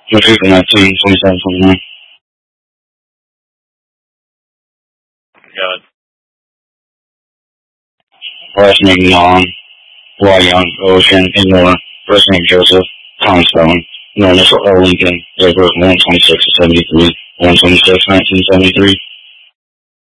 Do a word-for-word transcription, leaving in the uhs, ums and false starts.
April nineteenth, twenty-seven, twenty-nine. Got it. Last name Young, Y Young, Ocean, Indoor. First name Joseph, Townstone. No initial L Lincoln, April one twenty-six seventy-three, one twenty-six nineteen seventy-three.